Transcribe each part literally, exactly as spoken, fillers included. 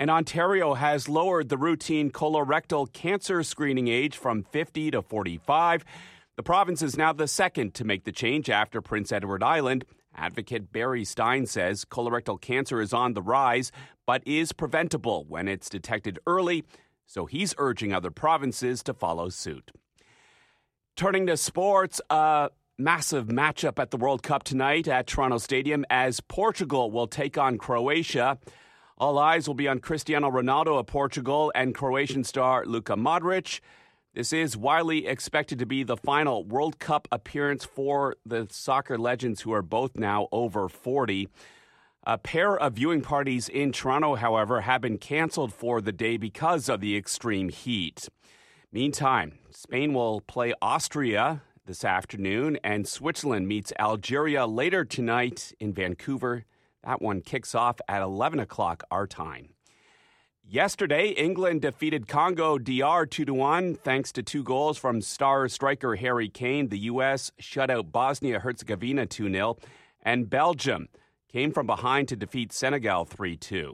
And Ontario has lowered the routine colorectal cancer screening age from fifty to forty-five. The province is now the second to make the change after Prince Edward Island. Advocate Barry Stein says colorectal cancer is on the rise, but is preventable when it's detected early, so he's urging other provinces to follow suit. Turning to sports, a massive matchup at the World Cup tonight at Toronto Stadium as Portugal will take on Croatia. All eyes will be on Cristiano Ronaldo of Portugal and Croatian star Luka Modric. This is widely expected to be the final World Cup appearance for the soccer legends who are both now over forty. A pair of viewing parties in Toronto, however, have been canceled for the day because of the extreme heat. Meantime, Spain will play Austria this afternoon, and Switzerland meets Algeria later tonight in Vancouver. That one kicks off at eleven o'clock our time. Yesterday, England defeated Congo D R two to one thanks to two goals from star striker Harry Kane. The U S shut out Bosnia-Herzegovina two nil, and Belgium came from behind to defeat Senegal three two.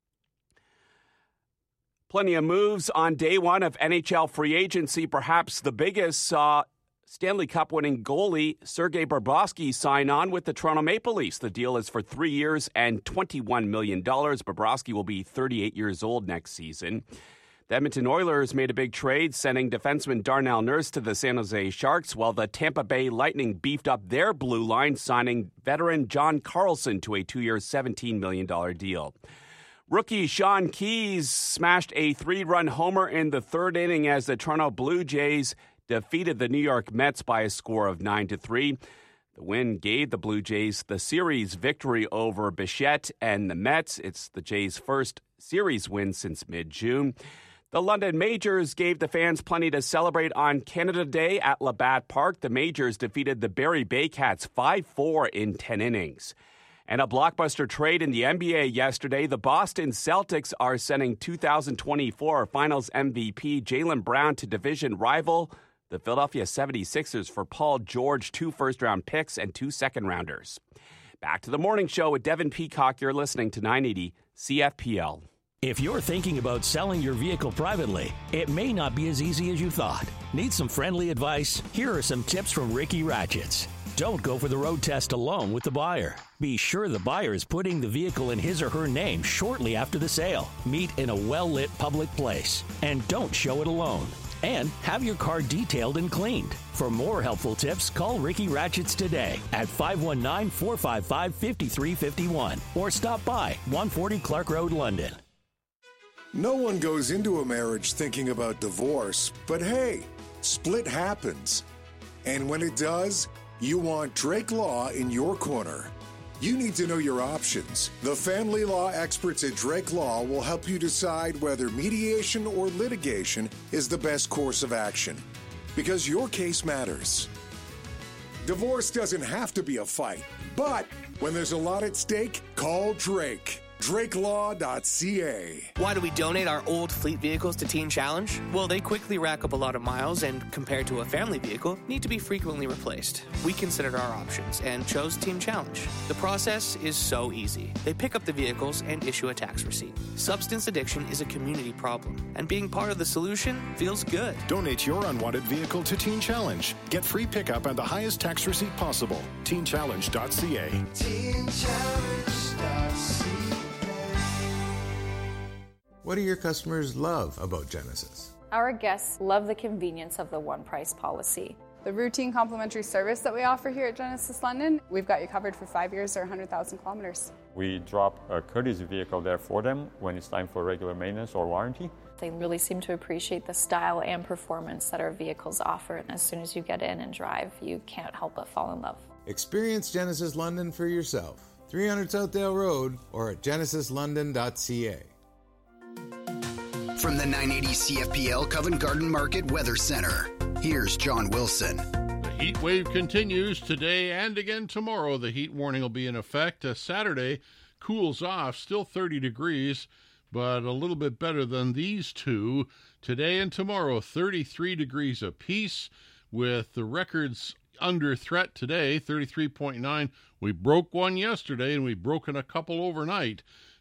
Plenty of moves on day one of N H L free agency. Perhaps the biggest saw Stanley Cup winning goalie Sergei Bobrovsky sign on with the Toronto Maple Leafs. The deal is for three years and twenty-one million dollars. Bobrovsky will be thirty-eight years old next season. The Edmonton Oilers made a big trade, sending defenseman Darnell Nurse to the San Jose Sharks, while the Tampa Bay Lightning beefed up their blue line, signing veteran John Carlson to a two-year, seventeen million dollars deal. Rookie Sean Keyes smashed a three-run homer in the third inning as the Toronto Blue Jays defeated the New York Mets by a score of nine to three. The win gave the Blue Jays the series victory over Bichette and the Mets. It's the Jays' first series win since mid-June. The London Majors gave the fans plenty to celebrate on Canada Day at Labatt Park. The Majors defeated the Barrie Baycats five four in ten innings. And a blockbuster trade in the N B A yesterday. The Boston Celtics are sending two thousand twenty-four Finals M V P Jaylen Brown to division rival the Philadelphia seventy-sixers for Paul George, two first-round picks and two second-rounders. Back to the morning show with Devin Peacock. You're listening to nine eighty C F P L. If you're thinking about selling your vehicle privately, it may not be as easy as you thought. Need some friendly advice? Here are some tips from Ricky Ratchets. Don't go for the road test alone with the buyer. Be sure the buyer is putting the vehicle in his or her name shortly after the sale. Meet in a well-lit public place. And don't show it alone. And have your car detailed and cleaned. For more helpful tips, call Ricky Ratchets today at five one nine, four five five, five three five one or stop by one forty Clark Road, London. No one goes into a marriage thinking about divorce, but hey, split happens. And when it does, you want Drake Law in your corner. You need to know your options. The family law experts at Drake Law will help you decide whether mediation or litigation is the best course of action, because your case matters. Divorce doesn't have to be a fight, but when there's a lot at stake, call Drake. Drake Law dot C A. Why do we donate our old fleet vehicles to Teen Challenge? Well, they quickly rack up a lot of miles and, compared to a family vehicle, need to be frequently replaced. We considered our options and chose Teen Challenge. The process is so easy. They pick up the vehicles and issue a tax receipt. Substance addiction is a community problem, and being part of the solution feels good. Donate your unwanted vehicle to Teen Challenge. Get free pickup and the highest tax receipt possible. Teen Challenge dot C A. Teen Challenge dot C A. What do your customers love about Genesis? Our guests love the convenience of the one-price policy. The routine complimentary service that we offer here at Genesis London, we've got you covered for five years or one hundred thousand kilometers. We drop a courtesy vehicle there for them when it's time for regular maintenance or warranty. They really seem to appreciate the style and performance that our vehicles offer, and as soon as you get in and drive, you can't help but fall in love. Experience Genesis London for yourself. three hundred Southdale Road or at genesis london dot C A. From the nine eighty C F P L Covent Garden Market Weather Center, here's John Wilson. The heat wave continues today and again tomorrow. The heat warning will be in effect. Uh, Saturday cools off, still thirty degrees, but a little bit better than these two. Today and tomorrow, thirty-three degrees apiece, with the records under threat today, thirty-three point nine. We broke one yesterday, and we've broken a couple overnight.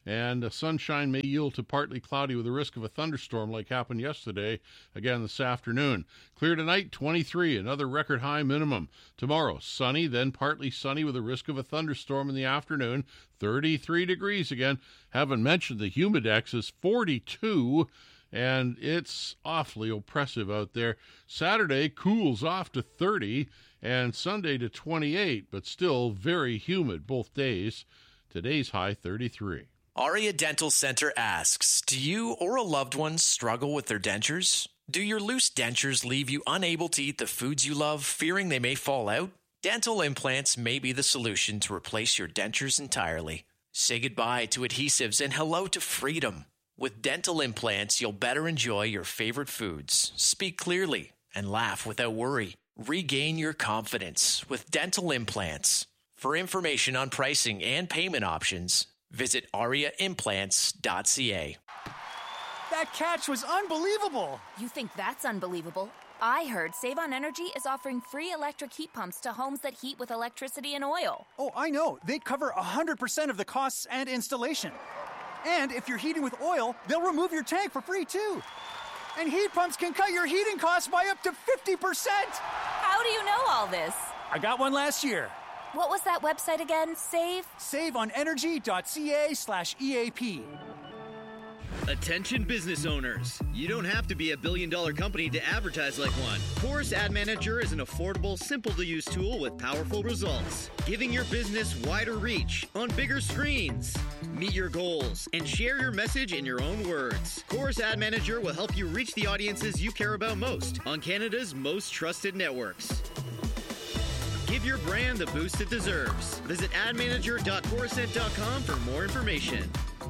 and the sunshine may yield to partly cloudy with a risk of a thunderstorm like happened yesterday, again this afternoon. Clear tonight, twenty-three, another record high minimum. Tomorrow, sunny, then partly sunny with a risk of a thunderstorm in the afternoon, thirty-three degrees again. Haven't mentioned the humidex is forty-two, and it's awfully oppressive out there. Saturday cools off to thirty, and Sunday to twenty-eight, but still very humid both days. Today's high, thirty-three. Aria Dental Center asks, do you or a loved one struggle with their dentures? Do your loose dentures leave you unable to eat the foods you love, fearing they may fall out? Dental implants may be the solution to replace your dentures entirely. Say goodbye to adhesives and hello to freedom. With dental implants, you'll better enjoy your favorite foods, speak clearly, and laugh without worry. Regain your confidence with dental implants. For information on pricing and payment options, visit aria implants dot c a. That catch was unbelievable! You think that's unbelievable? I heard Save on Energy is offering free electric heat pumps to homes that heat with electricity and oil. Oh, I know. They cover one hundred percent of the costs and installation. And if you're heating with oil, they'll remove your tank for free, too. And heat pumps can cut your heating costs by up to fifty percent! How do you know all this? I got one last year. What was that website again? Save? save on energy dot c a slash E A P. Attention business owners. You don't have to be a billion dollar company to advertise like one. Chorus Ad Manager is an affordable, simple to use tool with powerful results, giving your business wider reach on bigger screens. Meet your goals and share your message in your own words. Chorus Ad Manager will help you reach the audiences you care about most on Canada's most trusted networks. Give your brand the boost it deserves. Visit ad manager dot corusent dot com for more information.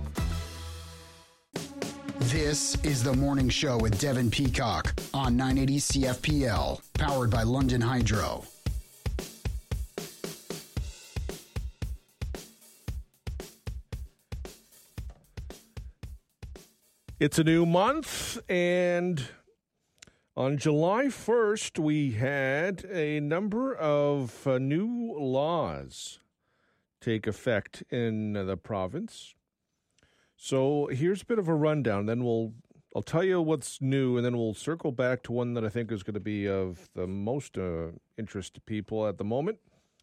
This is The Morning Show with Devin Peacock on nine eighty C F P L, powered by London Hydro. It's a new month, and on July first, we had a number of uh, new laws take effect in uh, the province. So here's a bit of a rundown. Then we'll I'll tell you what's new, and then we'll circle back to one that I think is going to be of the most uh, interest to people at the moment.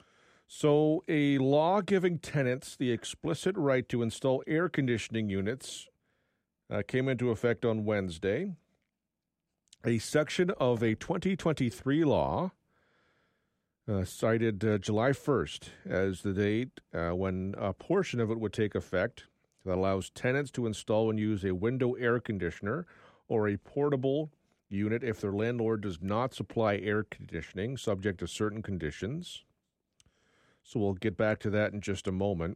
So a law giving tenants the explicit right to install air conditioning units uh, came into effect on Wednesday. A section of a twenty twenty-three law uh, cited uh, July first as the date uh, when a portion of it would take effect. That allows tenants to install and use a window air conditioner or a portable unit if their landlord does not supply air conditioning, subject to certain conditions. So we'll get back to that in just a moment.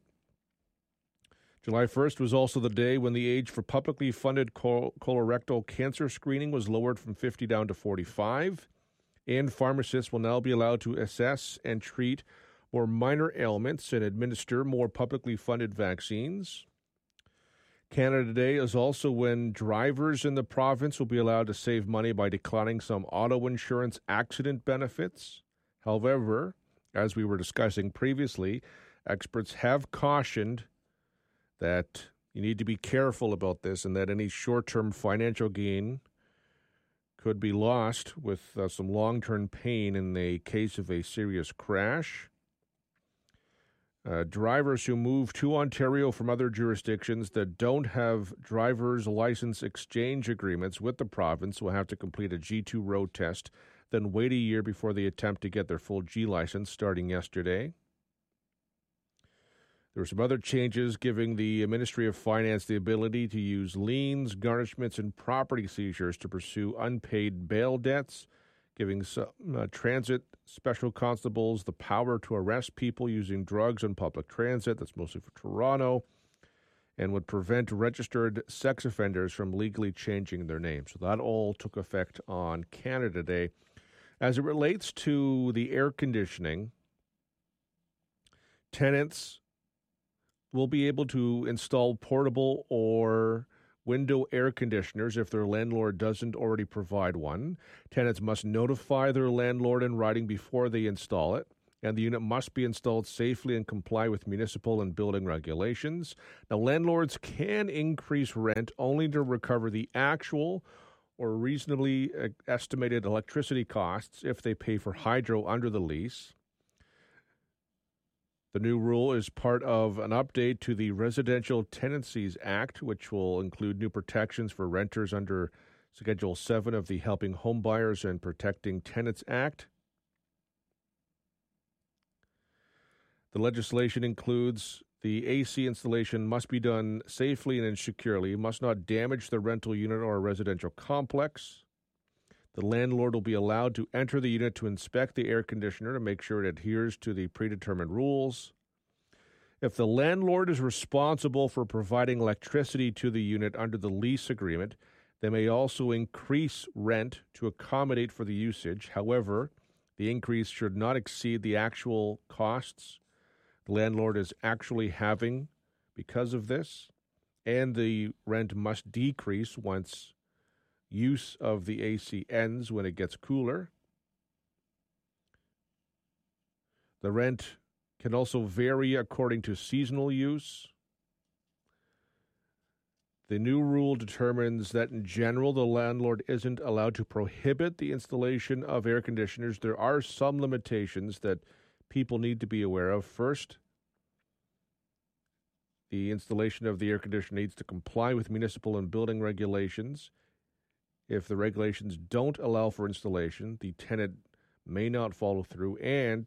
July first was also the day when the age for publicly funded col- colorectal cancer screening was lowered from fifty down to forty-five, and pharmacists will now be allowed to assess and treat more minor ailments and administer more publicly funded vaccines. Canada Day is also when drivers in the province will be allowed to save money by declining some auto insurance accident benefits. However, as we were discussing previously, experts have cautioned that you need to be careful about this and that any short-term financial gain could be lost with uh, some long-term pain in the case of a serious crash. Uh, drivers who move to Ontario from other jurisdictions that don't have driver's license exchange agreements with the province will have to complete a G two road test, then wait a year before they attempt to get their full G license starting yesterday. There were some other changes giving the Ministry of Finance the ability to use liens, garnishments, and property seizures to pursue unpaid bail debts, giving some, uh, transit special constables the power to arrest people using drugs on public transit. That's mostly for Toronto, and would prevent registered sex offenders from legally changing their name. So that all took effect on Canada Day. As it relates to the air conditioning, tenants will be able to install portable or window air conditioners if their landlord doesn't already provide one. Tenants must notify their landlord in writing before they install it, and the unit must be installed safely and comply with municipal and building regulations. Now, landlords can increase rent only to recover the actual or reasonably estimated electricity costs if they pay for hydro under the lease. The new rule is part of an update to the Residential Tenancies Act, which will include new protections for renters under Schedule seven of the Helping Homebuyers and Protecting Tenants Act. The legislation includes the A C installation must be done safely and securely, must not damage the rental unit or a residential complex. The landlord will be allowed to enter the unit to inspect the air conditioner to make sure it adheres to the predetermined rules. If the landlord is responsible for providing electricity to the unit under the lease agreement, they may also increase rent to accommodate for the usage. However, the increase should not exceed the actual costs the landlord is actually having because of this, and the rent must decrease once use of the A C ends when it gets cooler. The rent can also vary according to seasonal use. The new rule determines that in general, the landlord isn't allowed to prohibit the installation of air conditioners. There are some limitations that people need to be aware of. First, the installation of the air conditioner needs to comply with municipal and building regulations. If the regulations don't allow for installation, the tenant may not follow through, and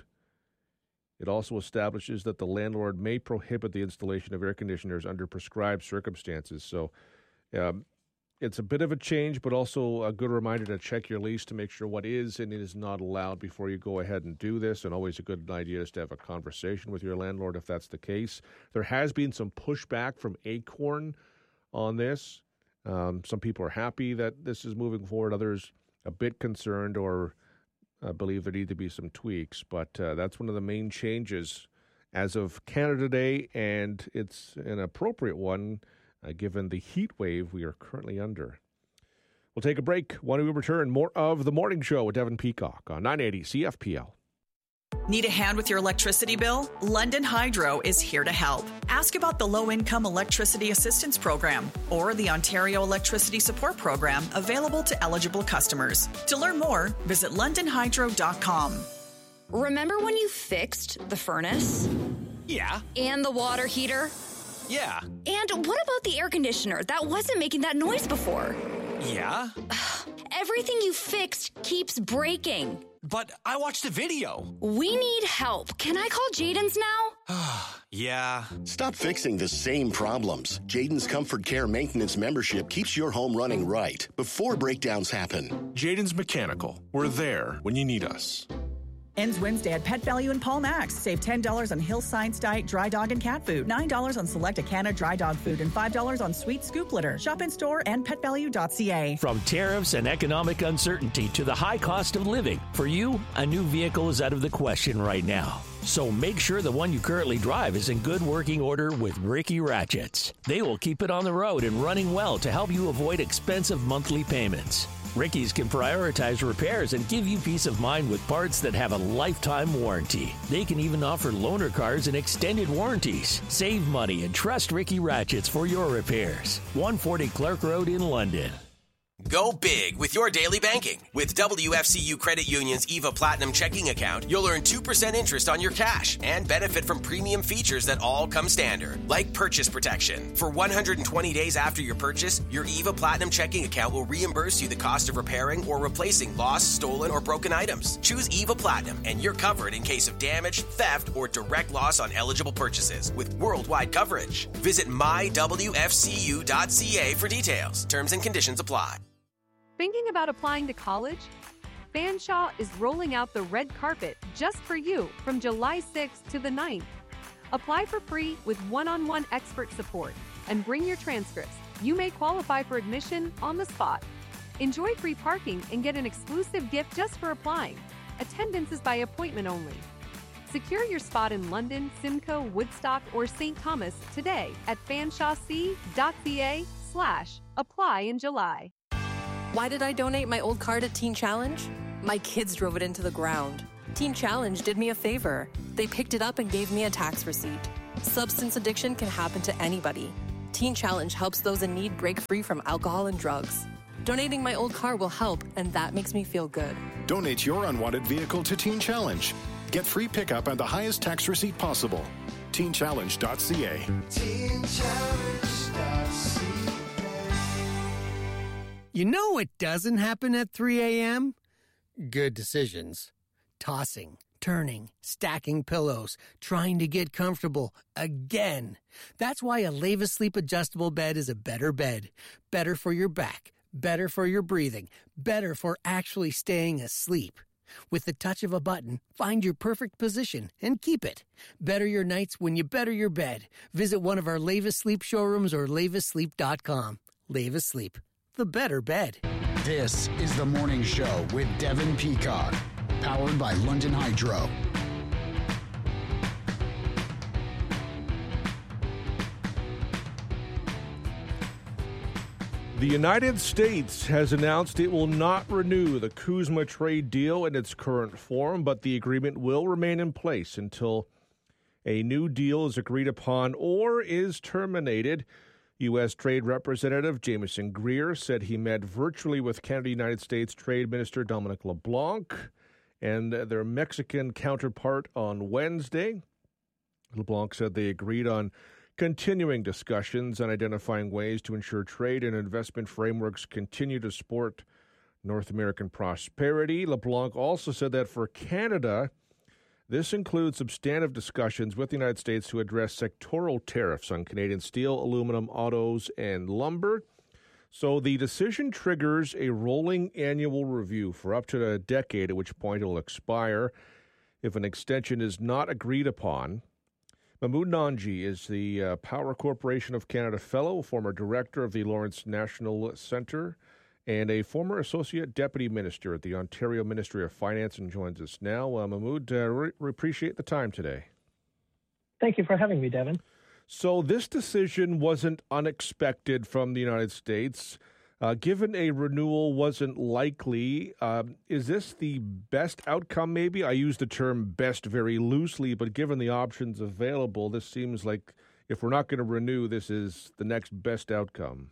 it also establishes that the landlord may prohibit the installation of air conditioners under prescribed circumstances. So um, it's a bit of a change, but also a good reminder to check your lease to make sure what is and is not allowed before you go ahead and do this. And always a good idea is to have a conversation with your landlord if that's the case. There has been some pushback from Acorn on this. Um, some people are happy that this is moving forward. Others a bit concerned or uh, believe there need to be some tweaks. But uh, that's one of the main changes as of Canada Day, and it's an appropriate one uh, given the heat wave we are currently under. We'll take a break. When we return, more of The Morning Show with Devin Peacock on nine eighty C F P L. Need a hand with your electricity bill? London Hydro is here to help. Ask about the Low-Income Electricity Assistance Program or the Ontario Electricity Support Program available to eligible customers. To learn more, visit london hydro dot com. Remember when you fixed the furnace? Yeah. And the water heater? Yeah. And what about the air conditioner? That wasn't making that noise before. Yeah. Everything you fixed keeps breaking. But I watched the video. We need help. Can I call Jaden's now? Yeah. Stop fixing the same problems. Jaden's Comfort Care Maintenance membership keeps your home running right before breakdowns happen. Jaden's Mechanical. We're there when you need us. Ends Wednesday at Pet Value in Paul Max. Save ten dollars on Hill Science Diet dry dog and cat food, nine dollars on select Acana dry dog food, and five dollars on sweet scoop litter. Shop in store and pet value dot c a. From tariffs and economic uncertainty to the high cost of living, for you, a new vehicle is out of the question right now. So make sure the one you currently drive is in good working order with Ricky Ratchets. They will keep it on the road and running well to help you avoid expensive monthly payments. Ricky's can prioritize repairs and give you peace of mind with parts that have a lifetime warranty. They can even offer loaner cars and extended warranties. Save money and trust Ricky Ratchets for your repairs. one forty Clark Road in London. Go big with your daily banking. With W F C U Credit Union's EVA Platinum checking account, you'll earn two percent interest on your cash and benefit from premium features that all come standard, like purchase protection. For one hundred twenty days after your purchase, your EVA Platinum checking account will reimburse you the cost of repairing or replacing lost, stolen, or broken items. Choose EVA Platinum, and you're covered in case of damage, theft, or direct loss on eligible purchases with worldwide coverage. Visit my w f c u dot c a for details. Terms and conditions apply. Thinking about applying to college? Fanshawe is rolling out the red carpet just for you from July sixth to the ninth. Apply for free with one-on-one expert support and bring your transcripts. You may qualify for admission on the spot. Enjoy free parking and get an exclusive gift just for applying. Attendance is by appointment only. Secure your spot in London, Simcoe, Woodstock, or Saint Thomas today at fanshawec.ca slash apply in July. Why did I donate my old car to Teen Challenge? My kids drove it into the ground. Teen Challenge did me a favor. They picked it up and gave me a tax receipt. Substance addiction can happen to anybody. Teen Challenge helps those in need break free from alcohol and drugs. Donating my old car will help, and that makes me feel good. Donate your unwanted vehicle to Teen Challenge. Get free pickup and the highest tax receipt possible. teen challenge dot c a. teen challenge dot c a. You know what doesn't happen at three a.m.? Good decisions. Tossing, turning, stacking pillows, trying to get comfortable again. That's why a Leva Sleep adjustable bed is a better bed. Better for your back, better for your breathing, better for actually staying asleep. With the touch of a button, find your perfect position and keep it. Better your nights when you better your bed. Visit one of our Leva Sleep showrooms or leva sleep dot com. Leva Sleep, the better bed. This is The Morning Show with Devin Peacock, powered by London Hydro. The United States has announced it will not renew the CUSMA trade deal in its current form, but the agreement will remain in place until a new deal is agreed upon or is terminated. U S. Trade Representative Jameson Greer said he met virtually with Canada-United States Trade Minister Dominic LeBlanc and their Mexican counterpart on Wednesday. LeBlanc said they agreed on continuing discussions and identifying ways to ensure trade and investment frameworks continue to support North American prosperity. LeBlanc also said that for Canada, this includes substantive discussions with the United States to address sectoral tariffs on Canadian steel, aluminum, autos, and lumber. So the decision triggers a rolling annual review for up to a decade, at which point it will expire if an extension is not agreed upon. Mahmood Nanji is the uh, Power Corporation of Canada Fellow, former director of the Lawrence National Centre, and a former Associate Deputy Minister at the Ontario Ministry of Finance, and joins us now. Uh, Mahmood, uh, we re- appreciate the time today. Thank you for having me, Devin. So this decision wasn't unexpected from the United States. Uh, given a renewal wasn't likely, um, is this the best outcome maybe? I use the term best very loosely, but given the options available, this seems like if we're not going to renew, this is the next best outcome.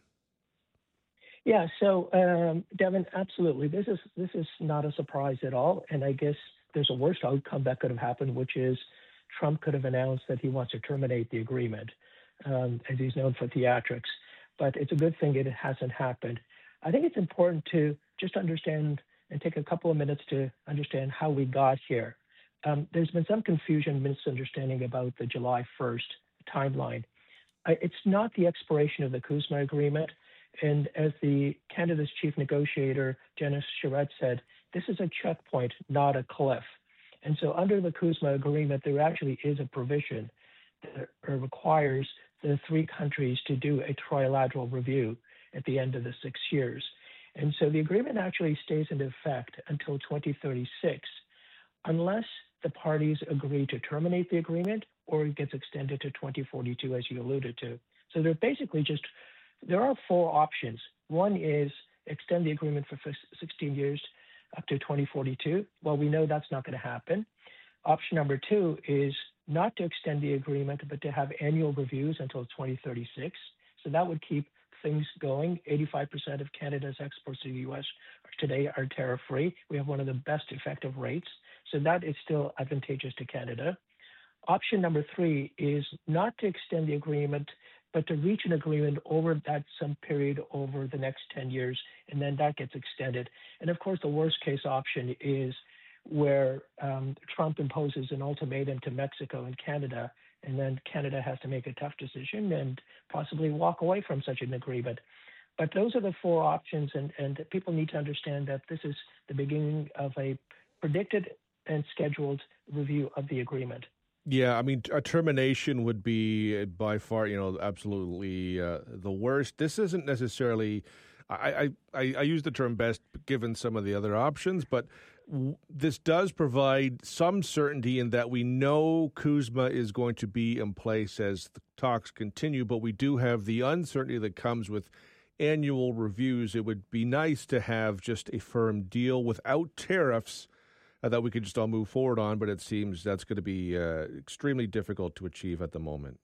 Yeah, so um, Devin, absolutely. This is this is not a surprise at all. And I guess there's a worse outcome that could have happened, which is Trump could have announced that he wants to terminate the agreement, um, as he's known for theatrics. But it's a good thing it hasn't happened. I think it's important to just understand and take a couple of minutes to understand how we got here. Um, there's been some confusion, misunderstanding about the July first timeline. I, it's not the expiration of the CUSMA agreement. And as the Canada's chief negotiator, Janice Charette, said, this is a checkpoint, not a cliff. And so under the CUSMA agreement, there actually is a provision that requires the three countries to do a trilateral review at the end of the six years. And so the agreement actually stays in effect until twenty thirty-six, unless the parties agree to terminate the agreement or it gets extended to twenty forty-two, as you alluded to. So they're basically just There are four options. One is extend the agreement for sixteen years up to twenty forty-two. Well, we know that's not going to happen. Option number two is not to extend the agreement, but to have annual reviews until twenty thirty-six. So that would keep things going. eighty-five percent of Canada's exports to the U S today are tariff-free. We have one of the best effective rates. So that is still advantageous to Canada. Option number three is not to extend the agreement, but to reach an agreement over that some period over the next ten years, and then that gets extended. And of course, the worst case option is where um, Trump imposes an ultimatum to Mexico and Canada, and then Canada has to make a tough decision and possibly walk away from such an agreement. But those are the four options, and, and people need to understand that this is the beginning of a predicted and scheduled review of the agreement. Yeah, I mean, a termination would be by far, you know, absolutely uh, the worst. This isn't necessarily, I, I, I use the term best given some of the other options, but w- this does provide some certainty in that we know CUSMA is going to be in place as the talks continue, but we do have the uncertainty that comes with annual reviews. It would be nice to have just a firm deal without tariffs I thought we could just all move forward on, but it seems that's going to be uh, extremely difficult to achieve at the moment.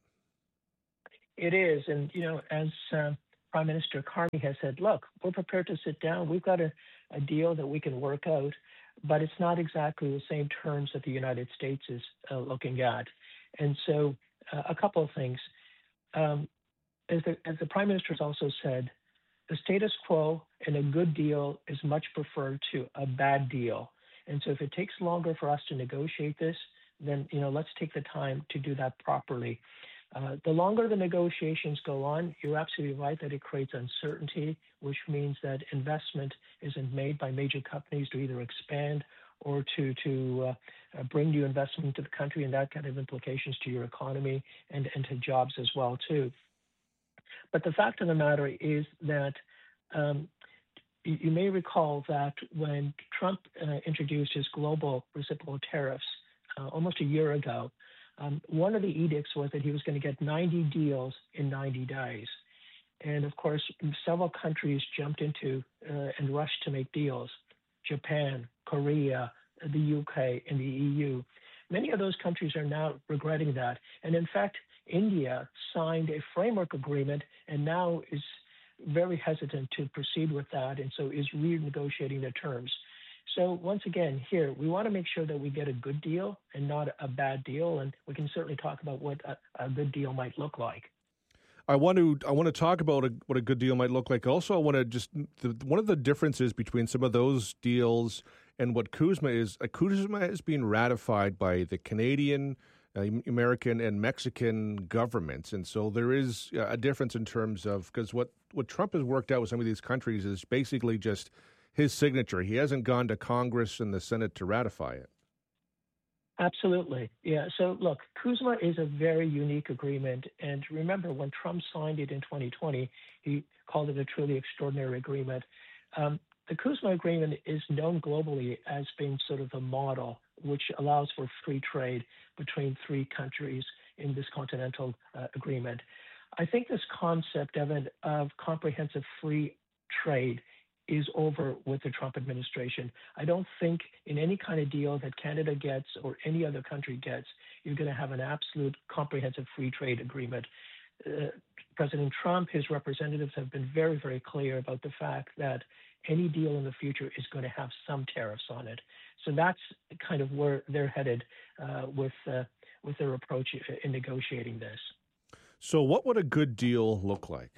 It is. And, you know, as uh, Prime Minister Carney has said, look, we're prepared to sit down. We've got a, a deal that we can work out, but it's not exactly the same terms that the United States is uh, looking at. And so uh, a couple of things. Um, as, the, as the Prime Minister has also said, the status quo and a good deal is much preferred to a bad deal. And so if it takes longer for us to negotiate this, then, you know, let's take the time to do that properly. Uh, the longer the negotiations go on, you're absolutely right that it creates uncertainty, which means that investment isn't made by major companies to either expand or to to uh, uh, bring new investment into the country, and that kind of implications to your economy and, and to jobs as well, too. But the fact of the matter is that um, you, you may recall that when Trump uh, introduced his global reciprocal tariffs uh, almost a year ago, Um, one of the edicts was that he was going to get ninety deals in ninety days. And of course, several countries jumped into uh, and rushed to make deals. Japan, Korea, the U K, and the E U. Many of those countries are now regretting that. And in fact, India signed a framework agreement and now is very hesitant to proceed with that, and so is renegotiating the terms. So once again, here, we want to make sure that we get a good deal and not a bad deal, and we can certainly talk about what a, a good deal might look like. I want to I want to talk about a, what a good deal might look like. Also, I want to just the, one of the differences between some of those deals and what CUSMA is. Uh, CUSMA is being ratified by the Canadian, uh, American, and Mexican governments, and so there is a difference in terms of because what what Trump has worked out with some of these countries is basically just his signature. He hasn't gone to Congress and the Senate to ratify it. Absolutely. Yeah. So look, CUSMA is a very unique agreement. And remember, when Trump signed it in twenty twenty, he called it a truly extraordinary agreement. Um, the CUSMA agreement is known globally as being sort of a model which allows for free trade between three countries in this continental uh, agreement. I think this concept, Evan, of comprehensive free trade is over with the Trump administration. I don't think in any kind of deal that Canada gets or any other country gets, you're going to have an absolute comprehensive free trade agreement. Uh, President Trump, his representatives have been very, very clear about the fact that any deal in the future is going to have some tariffs on it. So that's kind of where they're headed uh, with uh, with their approach in negotiating this. So what would a good deal look like?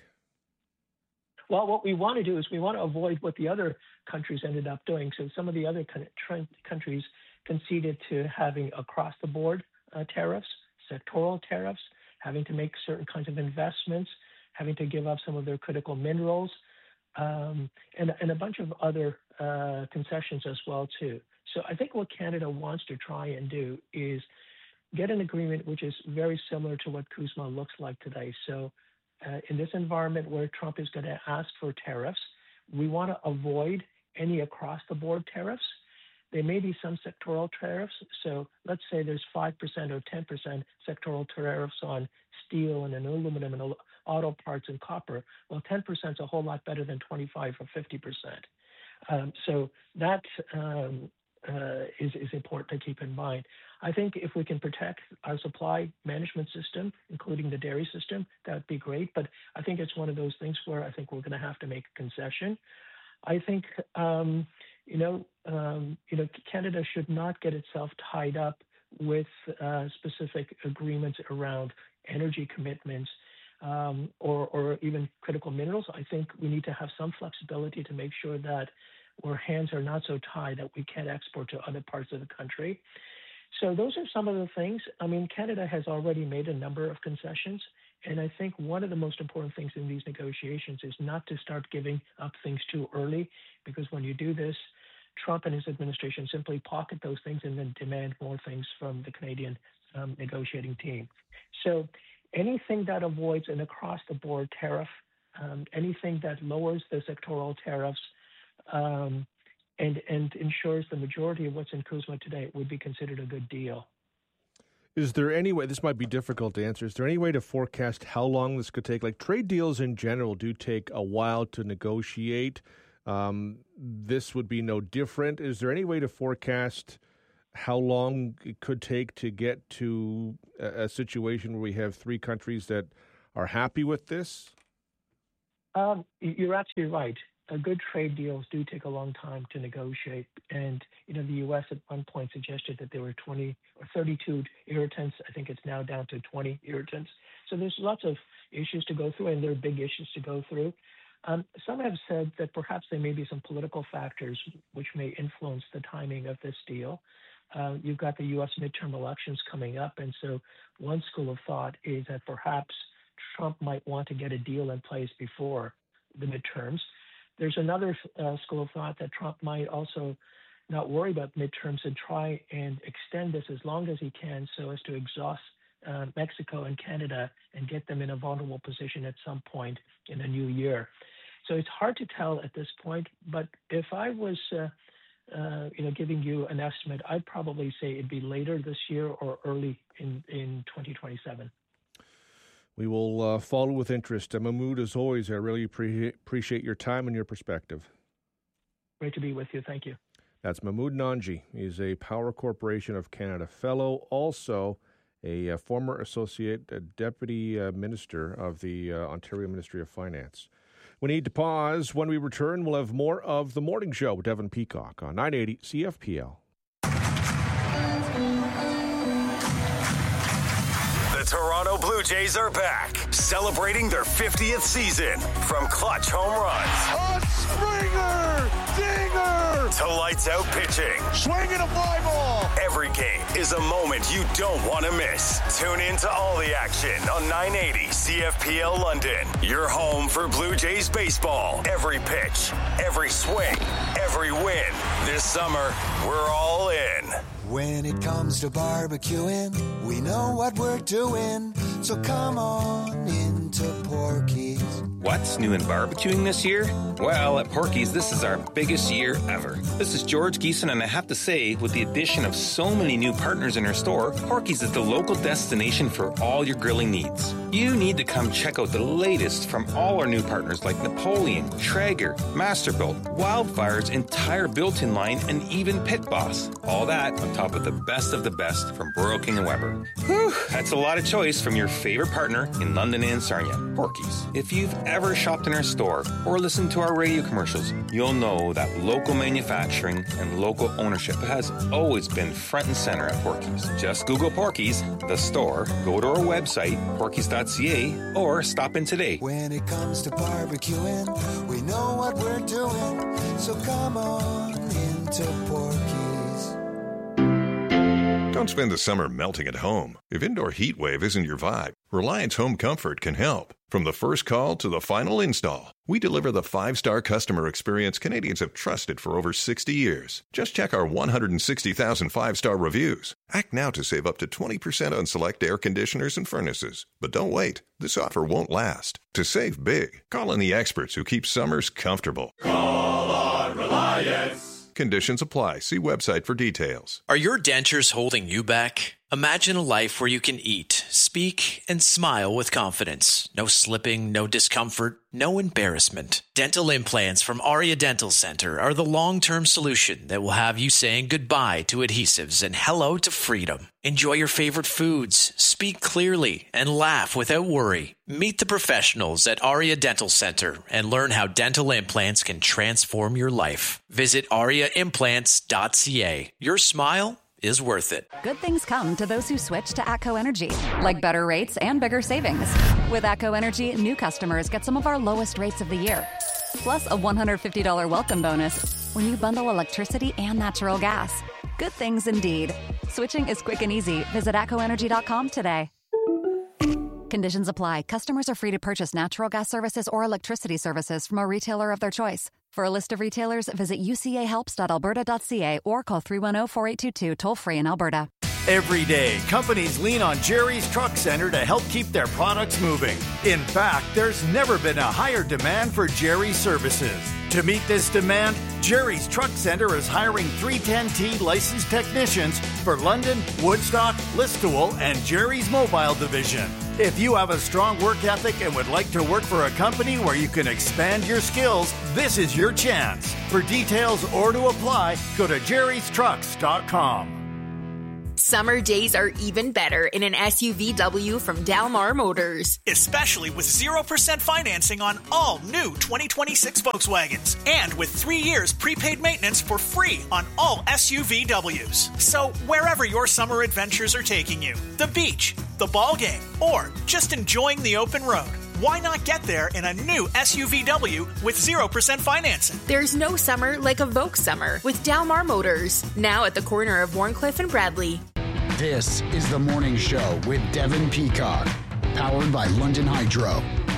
Well, what we want to do is we want to avoid what the other countries ended up doing. So some of the other countries conceded to having across-the-board uh, tariffs, sectoral tariffs, having to make certain kinds of investments, having to give up some of their critical minerals, um, and, and a bunch of other uh, concessions as well, too. So I think what Canada wants to try and do is get an agreement which is very similar to what CUSMA looks like today. So Uh, in this environment where Trump is going to ask for tariffs, we want to avoid any across-the-board tariffs. There may be some sectoral tariffs. So let's say there's five percent or ten percent sectoral tariffs on steel and aluminum and auto parts and copper. Well, ten percent is a whole lot better than twenty-five or fifty percent. Um, so that um, uh, is, is important to keep in mind. I think if we can protect our supply management system, including the dairy system, that would be great. But I think it's one of those things where I think we're going to have to make a concession. I think, um, you know, um, you know, Canada should not get itself tied up with uh, specific agreements around energy commitments um, or, or even critical minerals. I think we need to have some flexibility to make sure that our hands are not so tied that we can't export to other parts of the country. So those are some of the things. I mean, Canada has already made a number of concessions, and I think one of the most important things in these negotiations is not to start giving up things too early, because when you do this, Trump and his administration simply pocket those things and then demand more things from the Canadian um, negotiating team. So anything that avoids an across-the-board tariff, um, anything that lowers the sectoral tariffs, um, And, and ensures the majority of what's in CUSMA today would be considered a good deal. Is there any way, this might be difficult to answer, is there any way to forecast how long this could take? Like trade deals in general do take a while to negotiate. Um, this would be no different. Is there any way to forecast how long it could take to get to a, a situation where we have three countries that are happy with this? Um, you're absolutely right. Uh, good trade deals do take a long time to negotiate. And, you know, the U S at one point suggested that there were twenty or thirty-two irritants. I think it's now down to twenty irritants. So there's lots of issues to go through, and there are big issues to go through. Um, some have said that perhaps there may be some political factors which may influence the timing of this deal. Uh, you've got the U S midterm elections coming up, and so one school of thought is that perhaps Trump might want to get a deal in place before the midterms. There's another uh, school of thought that Trump might also not worry about midterms and try and extend this as long as he can so as to exhaust uh, Mexico and Canada and get them in a vulnerable position at some point in the new year. So it's hard to tell at this point, but if I was uh, uh, you know, giving you an estimate, I'd probably say it'd be later this year or early in, in twenty twenty-seven. We will uh, follow with interest. Uh, Mahmoud, as always, I really pre- appreciate your time and your perspective. Great to be with you. Thank you. That's Mahmoud Nanji. He's a Power Corporation of Canada fellow, also a, a former associate a deputy uh, minister of the uh, Ontario Ministry of Finance. We need to pause. When we return, we'll have more of The Morning Show with Devin Peacock on nine eighty C F P L. The Toronto Blue Jays are back, celebrating their fiftieth season. From clutch home runs, a Springer, dinger, to lights out pitching, swinging a fly ball. Every game is a moment you don't want to miss. Tune in to all the action on nine eighty C F P L London. Your home for Blue Jays baseball. Every pitch, every swing, every win. This summer, we're all in. When it comes to barbecuing, we know what we're doing. So come on into Porky's. What's new in barbecuing this year? Well, at Porky's, this is our biggest year ever. This is George Geeson, and I have to say, with the addition of so many new partners in our store, Porky's is the local destination for all your grilling needs. You need to come check out the latest from all our new partners like Napoleon, Traeger, Masterbuilt, Wildfire's entire built-in line, and even Pit Boss. All that on top of the best of the best from Royal King and Weber. Whew, that's a lot of choice from your favorite partner in London and Sarnia, Porky's. If you've ever shopped in our store or listened to our radio commercials, you'll know that local manufacturing and local ownership has always been front and center at Porky's. Just Google Porky's, the store, go to our website, porkys dot c a, or stop in today. When it comes to barbecuing, we know what we're doing, so come on into Porky's. Don't spend the summer melting at home. If indoor heat wave isn't your vibe, Reliance Home Comfort can help. From the first call to the final install, we deliver the five-star customer experience Canadians have trusted for over sixty years. Just check our one hundred sixty thousand five-star reviews. Act now to save up to twenty percent on select air conditioners and furnaces. But don't wait. This offer won't last. To save big, call in the experts who keep summers comfortable. Call on Reliance. Conditions apply. See website for details. Are your dentures holding you back? Imagine a life where you can eat, speak, and smile with confidence. No slipping, no discomfort, no embarrassment. Dental implants from Aria Dental Center are the long-term solution that will have you saying goodbye to adhesives and hello to freedom. Enjoy your favorite foods, speak clearly, and laugh without worry. Meet the professionals at Aria Dental Center and learn how dental implants can transform your life. Visit aria implants dot c a. Your smile is worth it. Good things come to those who switch to ATCO Energy, like better rates and bigger savings. With ATCO Energy, new customers get some of our lowest rates of the year, plus a one hundred fifty dollars welcome bonus when you bundle electricity and natural gas. Good things indeed. Switching is quick and easy. Visit atco energy dot com today. Conditions apply. Customers are free to purchase natural gas services or electricity services from a retailer of their choice. For a list of retailers, visit u c a helps dot alberta dot c a or call three one zero, four eight two two toll-free in Alberta. Every day, companies lean on Jerry's Truck Center to help keep their products moving. In fact, there's never been a higher demand for Jerry's services. To meet this demand, Jerry's Truck Center is hiring three ten T licensed technicians for London, Woodstock, Listowel, and Jerry's Mobile Division. If you have a strong work ethic and would like to work for a company where you can expand your skills, this is your chance. For details or to apply, go to jerrys trucks dot com. Summer days are even better in an S U V W from Dalmar Motors. Especially with zero percent financing on all new twenty twenty-six Volkswagens. And with three years prepaid maintenance for free on all S U V Ws. So wherever your summer adventures are taking you, the beach, the ball game, or just enjoying the open road, why not get there in a new S U V W with zero percent financing? There's no summer like a Volks summer with Dalmar Motors. Now at the corner of Warncliffe and Bradley. This is the morning show with Devin Peacock, powered by London Hydro.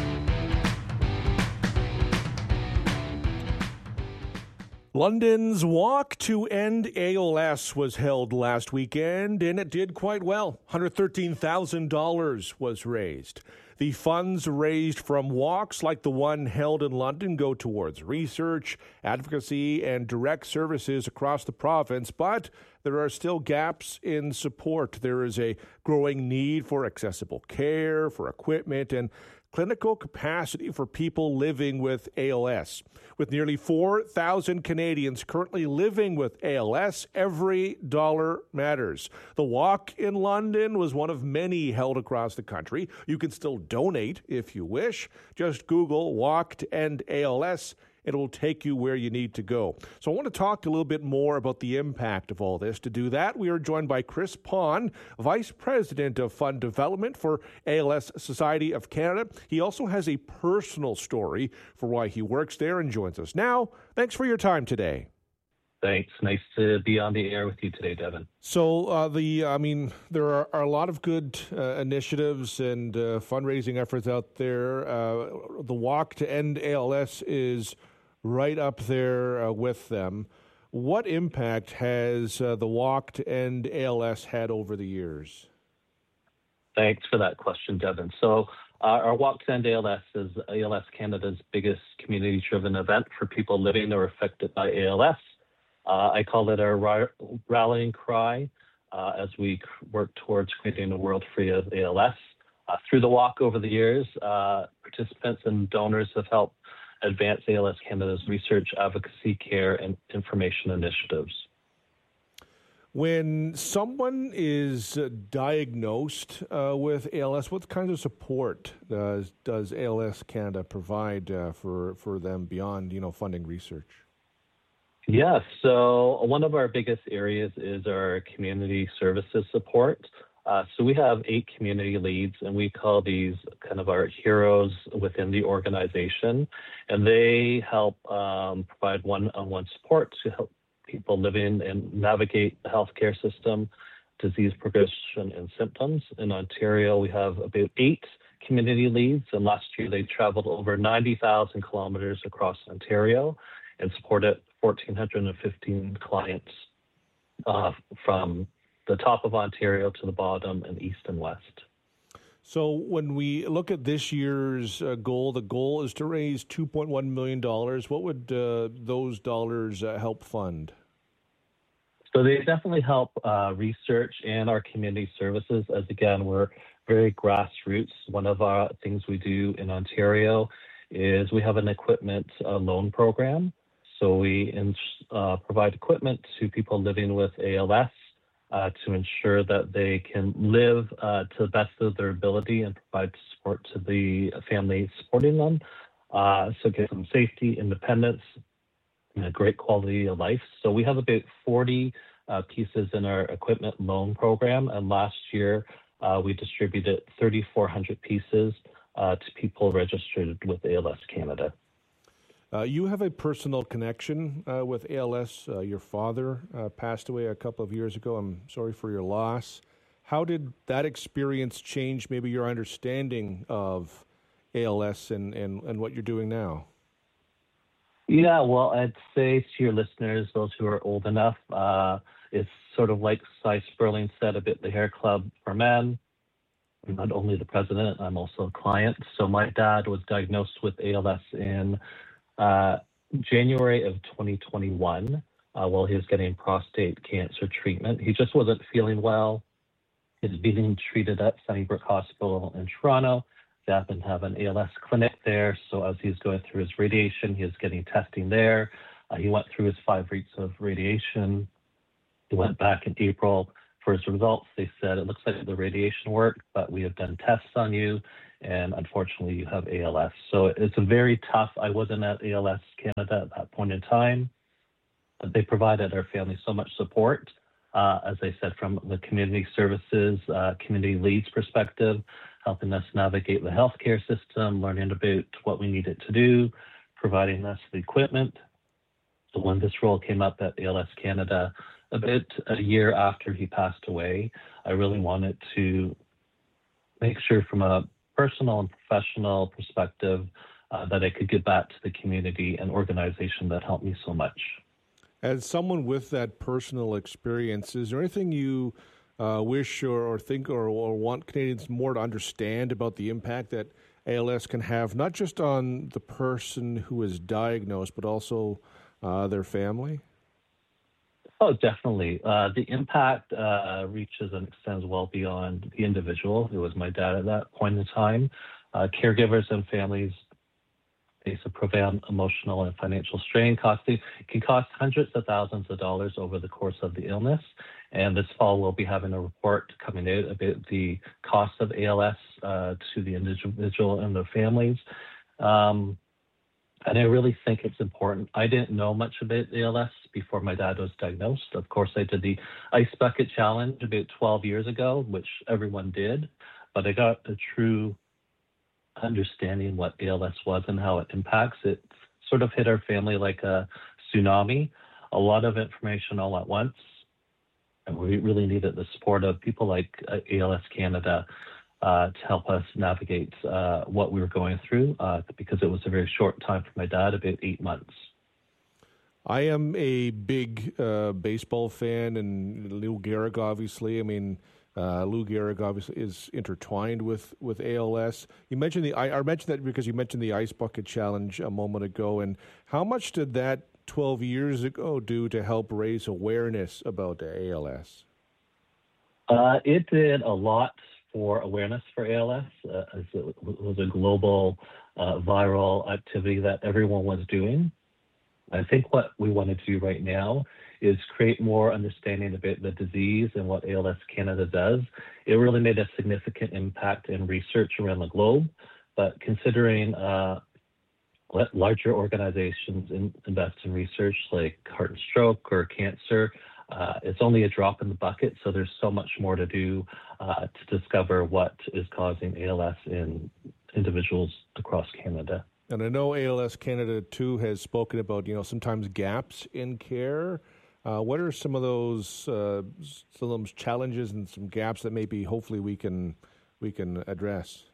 London's Walk to End A L S was held last weekend, and it did quite well. one hundred thirteen thousand dollars was raised. The funds raised from walks like the one held in London go towards research, advocacy, and direct services across the province, but there are still gaps in support. There is a growing need for accessible care, for equipment, and clinical capacity for people living with A L S. With nearly four thousand Canadians currently living with A L S, every dollar matters. The walk in London was one of many held across the country. You can still donate if you wish. Just Google Walk to End A L S. It will take you where you need to go. So I want to talk a little bit more about the impact of all this. To do that, we are joined by Chris Pon, Vice President of Fund Development for A L S Society of Canada. He also has a personal story for why he works there and joins us now. Thanks for your time today. Thanks. Nice to be on the air with you today, Devin. So, uh, the I mean, there are, are a lot of good uh, initiatives and uh, fundraising efforts out there. Uh, the Walk to End A L S is right up there uh, with them. What impact has uh, the Walk to End A L S had over the years? Thanks for that question, Devin. So uh, our Walk to End A L S is A L S Canada's biggest community-driven event for people living or affected by A L S. Uh, I call it our ra- rallying cry uh, as we work towards creating a world free of A L S. Uh, through the walk over the years, uh, participants and donors have helped advance A L S Canada's research, advocacy, care, and information initiatives. When someone is uh, diagnosed uh, with A L S, what kinds of support does does A L S Canada provide uh, for for them beyond, you know, funding research? Yeah, so one of our biggest areas is our community services support. Uh, so we have eight community leads, and we call these kind of our heroes within the organization. And they help um, provide one-on-one support to help people living and navigate the healthcare system, disease progression, and symptoms. In Ontario, we have about eight community leads, and last year they traveled over ninety thousand kilometers across Ontario and supported one thousand four hundred fifteen clients uh, from the top of Ontario to the bottom and east and west. So when we look at this year's uh, goal, the goal is to raise two point one million dollars. What would uh, those dollars uh, help fund? So they definitely help uh, research and our community services, as again, we're very grassroots. One of our things we do in Ontario is we have an equipment uh, loan program. So we in, uh, provide equipment to people living with A L S uh, to ensure that they can live uh, to the best of their ability and provide support to the family supporting them. Uh, so give them safety, independence, and a great quality of life. So we have about forty uh, pieces in our equipment loan program. And last year, uh, we distributed three thousand four hundred pieces uh, to people registered with A L S Canada. Uh, you have a personal connection uh, with A L S. Uh, your father uh, passed away a couple of years ago. I'm sorry for your loss. How did that experience change maybe your understanding of A L S and, and, and what you're doing now? Yeah, well, I'd say to your listeners, those who are old enough, uh, it's sort of like Cy Sperling said about the Hair Club for Men. I'm not only the president, I'm also a client. So my dad was diagnosed with A L S in Uh, January of twenty twenty-one, uh, while he was getting prostate cancer treatment. He just wasn't feeling well. He's being treated at Sunnybrook Hospital in Toronto. They happen to have an A L S clinic there. So as he's going through his radiation, he was getting testing there. Uh, he went through his five weeks of radiation. He went back in April for his results. They said, it looks like the radiation worked, but we have done tests on you, and unfortunately you have A L S. So it's a very tough, I wasn't at A L S Canada at that point in time, but they provided our family so much support, uh, as I said, from the community services, uh, community leads perspective, helping us navigate the healthcare system, learning about what we needed to do, providing us the equipment. So when this role came up at A L S Canada, about a year after he passed away, I really wanted to make sure from a personal and professional perspective uh, that I could give back to the community and organization that helped me so much. As someone with that personal experience, is there anything you uh, wish or, or think or, or want Canadians more to understand about the impact that A L S can have, not just on the person who is diagnosed, but also uh, their family? Oh, definitely. Uh, the impact uh, reaches and extends well beyond the individual. It was my dad at that point in time. Uh, caregivers and families face a profound emotional and financial strain. Costing it can cost hundreds of thousands of dollars over the course of the illness. And this fall, we'll be having a report coming out about the cost of A L S uh, to the individual and their families. Um, And I really think it's important. I didn't know much about A L S before my dad was diagnosed. Of course, I did the Ice Bucket Challenge about twelve years ago, which everyone did, but I got a true understanding what A L S was and how it impacts. It sort of hit our family like a tsunami, a lot of information all at once, and we really needed the support of people like A L S Canada Uh, to help us navigate uh, what we were going through, uh, because it was a very short time for my dad, about eight months. I am a big uh, baseball fan, and Lou Gehrig, obviously. I mean, uh, Lou Gehrig obviously is intertwined with, with A L S. You mentioned the I, I mentioned that because you mentioned the Ice Bucket Challenge a moment ago, and how much did that twelve years ago do to help raise awareness about the A L S? Uh, it did a lot for awareness for A L S, uh, as it was a global uh, viral activity that everyone was doing. I think what we want to do right now is create more understanding about the disease and what A L S Canada does. It really made a significant impact in research around the globe, but considering uh, let larger organizations in, invest in research like heart and stroke or cancer, Uh, it's only a drop in the bucket, so there's so much more to do uh, to discover what is causing A L S in individuals across Canada. And I know A L S Canada, too, has spoken about, you know, sometimes gaps in care. Uh, what are some of those uh, some of those challenges and some gaps that maybe hopefully we can we can address?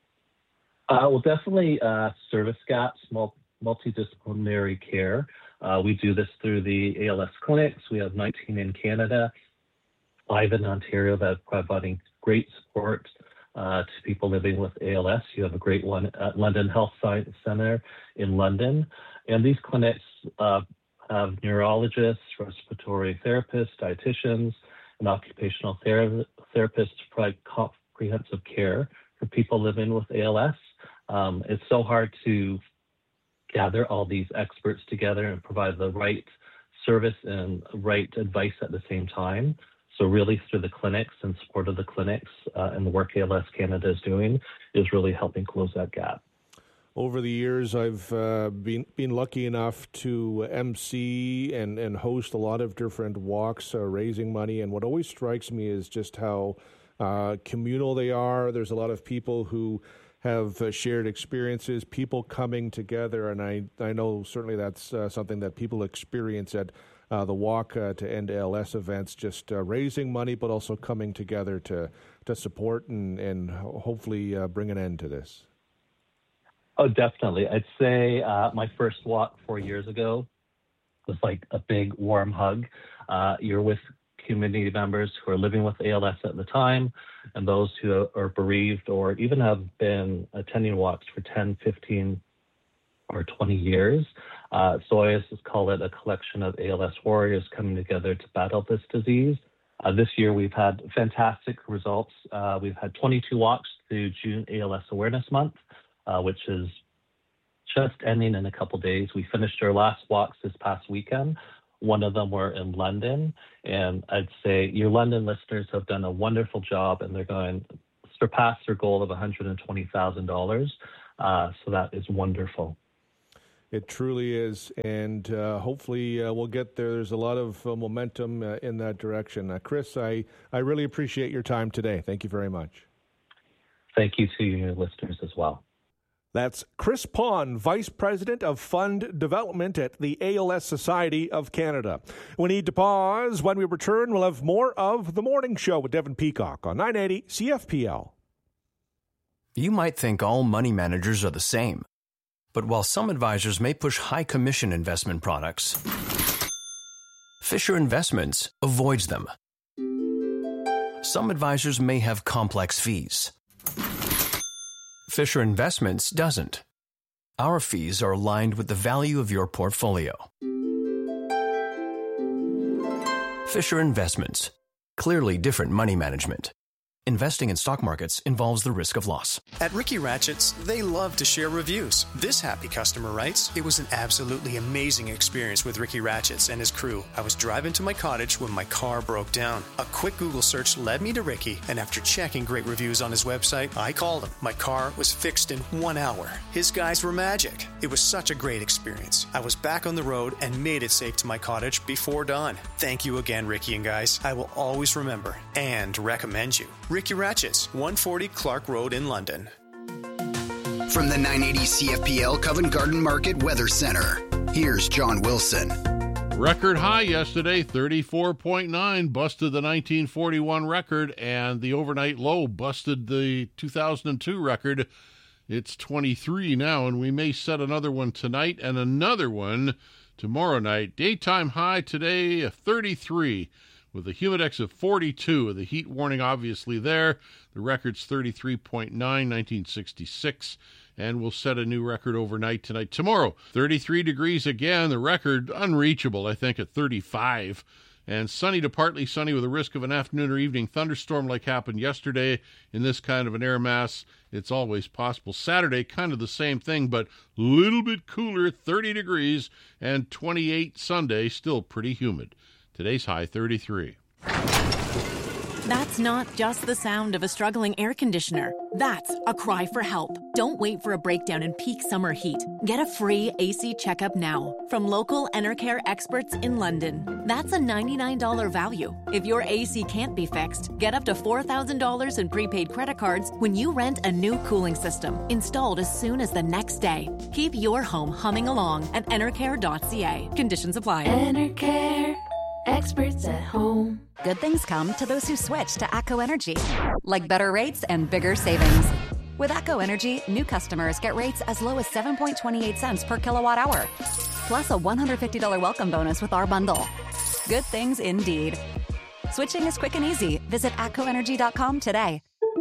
Uh, well, definitely uh, service gaps, multidisciplinary care. Uh, we do this through the A L S clinics. We have nineteen in Canada, five in Ontario that are providing great support uh, to people living with A L S. You have a great one at London Health Science Centre in London. And these clinics uh, have neurologists, respiratory therapists, dietitians, and occupational ther- therapists to provide comprehensive care for people living with A L S. Um, it's so hard to gather all these experts together and provide the right service and right advice at the same time. So really through the clinics and support of the clinics uh, and the work A L S Canada is doing is really helping close that gap. Over the years, I've uh, been been lucky enough to emcee and, and host a lot of different walks, uh, raising money. And what always strikes me is just how uh, communal they are. There's a lot of people who have uh, shared experiences, people coming together, and I, I know certainly that's uh, something that people experience at uh, the Walk uh, to End A L S events, just uh, raising money, but also coming together to to support and, and hopefully uh, bring an end to this. Oh, definitely. I'd say uh, my first walk four years ago was like a big warm hug. Uh, you're with community members who are living with A L S at the time, and those who are bereaved or even have been attending walks for ten, fifteen, or twenty years. Uh, so I just call it a collection of A L S warriors coming together to battle this disease. Uh, this year we've had fantastic results. Uh, we've had twenty-two walks through June A L S Awareness Month, uh, which is just ending in a couple days. We finished our last walks this past weekend. One of them were in London. And I'd say your London listeners have done a wonderful job, and they're going to surpass their goal of one hundred twenty thousand dollars. Uh, so that is wonderful. It truly is, and uh, hopefully uh, we'll get there. There's a lot of uh, momentum uh, in that direction. Uh, Chris, I, I really appreciate your time today. Thank you very much. Thank you to your listeners as well. That's Chris Pond, Vice President of Fund Development at the A L S Society of Canada. We need to pause. When we return, we'll have more of The Morning Show with Devin Peacock on nine eighty C F P L. You might think all money managers are the same. But while some advisors may push high commission investment products, Fisher Investments avoids them. Some advisors may have complex fees. Fisher Investments doesn't. Our fees are aligned with the value of your portfolio. Fisher Investments. Clearly different money management. Investing in stock markets involves the risk of loss. At Ricky Ratchett's, they love to share reviews. This happy customer writes, "It was an absolutely amazing experience with Ricky Ratchett's and his crew. I was driving to my cottage when my car broke down. A quick Google search led me to Ricky, and after checking great reviews on his website, I called him. My car was fixed in one hour. His guys were magic. It was such a great experience. I was back on the road and made it safe to my cottage before dawn. Thank you again, Ricky and guys. I will always remember and recommend you. Ricky Ratchett's, one forty Clark Road in London." From the nine eighty C F P L Covent Garden Market Weather Center, here's John Wilson. Record high yesterday, thirty-four point nine, busted the nineteen forty-one record, and the overnight low busted the two thousand two record. It's twenty-three now, and we may set another one tonight and another one tomorrow night. Daytime high today, thirty-three. With a humidex of forty-two, the heat warning obviously there. The record's thirty-three point nine, nineteen sixty-six, and we'll set a new record overnight tonight. Tomorrow, thirty-three degrees again, the record unreachable, I think, at thirty-five. And sunny to partly sunny with a risk of an afternoon or evening thunderstorm like happened yesterday in this kind of an air mass. It's always possible. Saturday, kind of the same thing, but a little bit cooler, thirty degrees, and twenty-eight Sunday, still pretty humid. Today's high, thirty-three. That's not just the sound of a struggling air conditioner. That's a cry for help. Don't wait for a breakdown in peak summer heat. Get a free A C checkup now from local Enercare experts in London. That's a ninety-nine dollars value. If your A C can't be fixed, get up to four thousand dollars in prepaid credit cards when you rent a new cooling system, installed as soon as the next day. Keep your home humming along at enercare dot c a. Conditions apply. Enercare. Experts at home. Good things come to those who switch to ATCO Energy, like better rates and bigger savings. With ATCO Energy, new customers get rates as low as seven point two eight cents per kilowatt hour, plus a one hundred fifty dollars welcome bonus with our bundle. Good things indeed. Switching is quick and easy. Visit atco energy dot com today.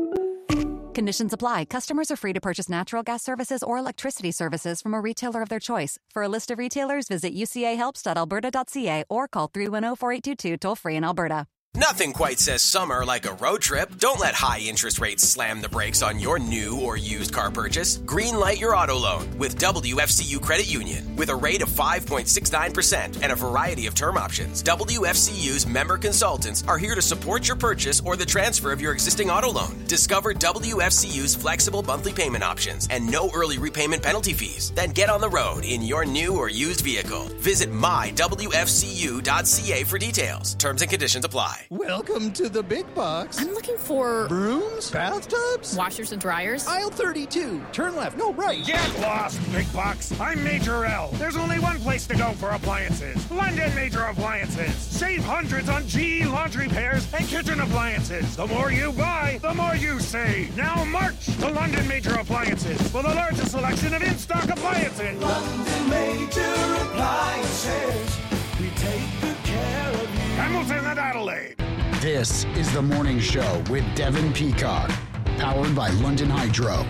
Conditions apply. Customers are free to purchase natural gas services or electricity services from a retailer of their choice. For a list of retailers, visit u c a helps dot alberta dot c a or call three one zero, four eight two two toll free in Alberta. Nothing quite says summer like a road trip. Don't let high interest rates slam the brakes on your new or used car purchase. Greenlight your auto loan with W F C U Credit Union. With a rate of five point six nine percent and a variety of term options, W F C U's member consultants are here to support your purchase or the transfer of your existing auto loan. Discover W F C U's flexible monthly payment options and no early repayment penalty fees. Then get on the road in your new or used vehicle. Visit my w f c u dot c a for details. Terms and conditions apply. Welcome to the big box. I'm looking for brooms, bathtubs, washers and dryers. Aisle thirty-two. Turn left. No, right. Get lost, big box. I'm Major L. There's only one place to go for appliances. London Major Appliances. Save hundreds on G E laundry pairs and kitchen appliances. The more you buy, the more you save. Now march to London Major Appliances for the largest selection of in-stock appliances. London Major Appliances. We take good care of you. Hamilton and Adelaide. This is The Morning Show with Devin Peacock, powered by London Hydro.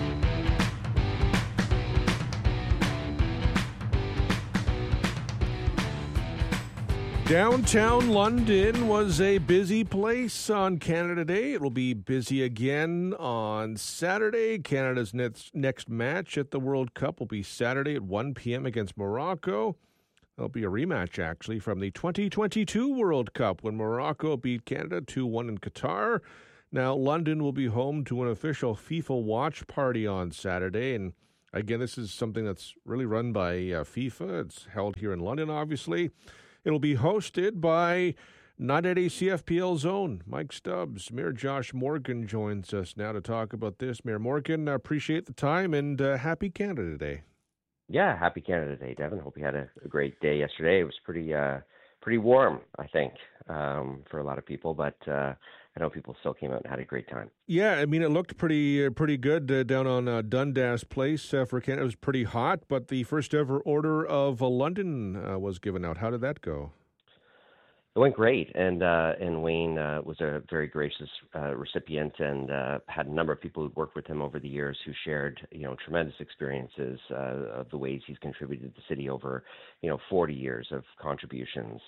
Downtown London was a busy place on Canada Day. It will be busy again on Saturday. Canada's next, next match at the World Cup will be Saturday at one p.m. against Morocco. There'll be a rematch, actually, from the twenty twenty-two World Cup when Morocco beat Canada two one in Qatar. Now, London will be home to an official FIFA watch party on Saturday. And again, this is something that's really run by uh, FIFA. It's held here in London, obviously. It'll be hosted by nine eighty C F P L's own Mike Stubbs. Mayor Josh Morgan joins us now to talk about this. Mayor Morgan, I appreciate the time and uh, happy Canada Day. Yeah, happy Canada Day, Devin. Hope you had a, a great day yesterday. It was pretty uh, pretty warm, I think, um, for a lot of people, but uh, I know people still came out and had a great time. Yeah, I mean, it looked pretty uh, pretty good uh, down on uh, Dundas Place uh, for Canada. It was pretty hot, but the first ever Order of uh, London uh, was given out. How did that go? It went great, and uh, and Wayne uh, was a very gracious uh, recipient, and uh, had a number of people who'd worked with him over the years who shared, you know, tremendous experiences uh, of the ways he's contributed to the city over, you know, forty years of contributions.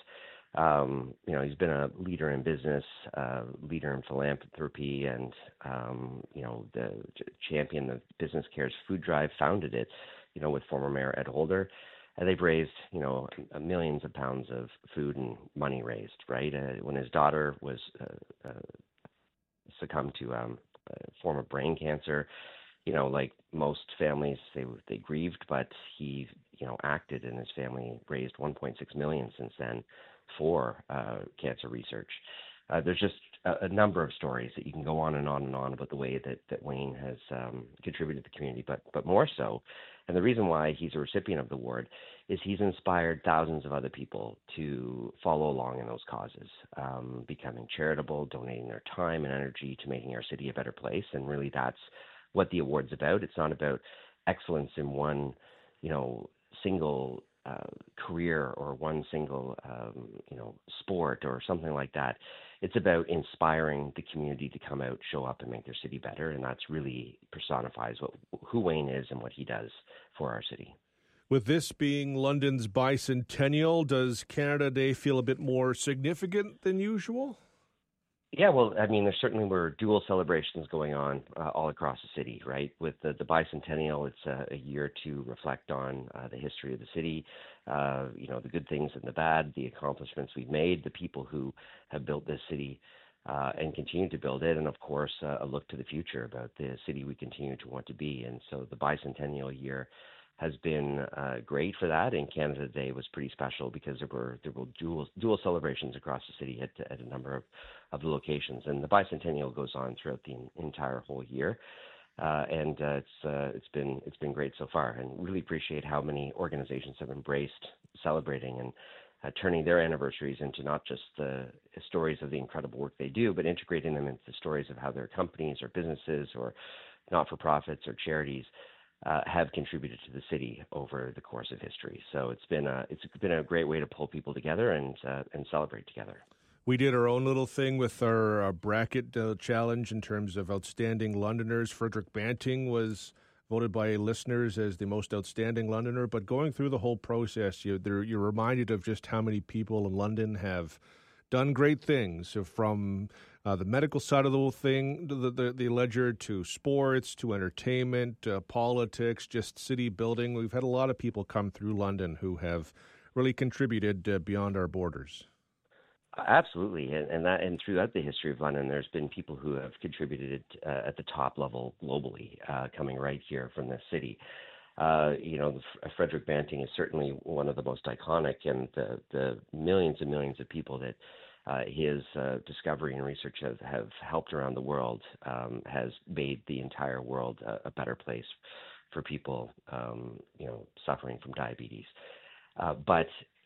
Um, you know, he's been a leader in business, uh, leader in philanthropy, and um, you know, the champion of Business Cares Food Drive, founded it, you know, with former Mayor Ed Holder. Uh, they've raised, you know, millions of pounds of food and money raised, right? Uh, when his daughter was uh, uh, succumbed to um, a form of brain cancer, you know, like most families, they they grieved, but he, you know, acted, and his family raised one point six million dollars since then for uh, cancer research. Uh, there's just a, a number of stories that you can go on and on and on about the way that, that Wayne has um, contributed to the community, but but more so, and the reason why he's a recipient of the award is he's inspired thousands of other people to follow along in those causes, um, becoming charitable, donating their time and energy to making our city a better place. And really that's what the award's about. It's not about excellence in one, you know, single uh, career or one single, um, you know, sport or something like that. It's about inspiring the community to come out, show up, and make their city better. And that's really personifies what, who Wayne is and what he does for our city. With this being London's bicentennial, does Canada Day feel a bit more significant than usual? Yeah, well, I mean, there certainly were dual celebrations going on uh, all across the city, right? With the, the bicentennial, it's a, a year to reflect on uh, the history of the city, uh, you know, the good things and the bad, the accomplishments we've made, the people who have built this city uh, and continue to build it, and of course, uh, a look to the future about the city we continue to want to be. And so the bicentennial year has been uh, great for that, and Canada Day was pretty special because there were there were dual dual celebrations across the city at, at a number of, of the locations, and the bicentennial goes on throughout the entire whole year, uh, and uh, it's uh, it's been it's been great so far, and really appreciate how many organizations have embraced celebrating and uh, turning their anniversaries into not just the stories of the incredible work they do, but integrating them into the stories of how their companies or businesses or not-for-profits or charities Uh, have contributed to the city over the course of history. So it's been a it's been a great way to pull people together and uh, and celebrate together. We did our own little thing with our uh, bracket uh, challenge in terms of outstanding Londoners. Frederick Banting was voted by listeners as the most outstanding Londoner. But going through the whole process, you, there, you're reminded of just how many people in London have done great things, from uh, the medical side of the whole thing, the, the, the ledger, to sports, to entertainment, uh, politics, just city building. We've had a lot of people come through London who have really contributed uh, beyond our borders. Absolutely, and, and that and throughout the history of London, there's been people who have contributed uh, at the top level globally, uh, coming right here from this city. Uh, you know, the, Frederick Banting is certainly one of the most iconic, and the, the millions and millions of people that uh, his uh, discovery and research have, have helped around the world um, has made the entire world a, a better place for people, um, you know, suffering from diabetes. Uh, but